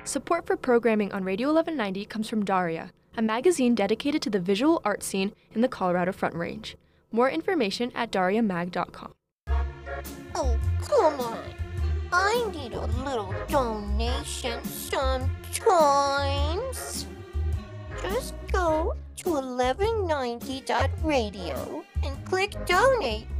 Support for programming on Radio 1190 comes from Daria, a magazine dedicated to the visual art scene in the Colorado Front Range. More information at dariamag.com. Oh, come on. I need a little donation sometimes. Just go to 1190.radio and click donate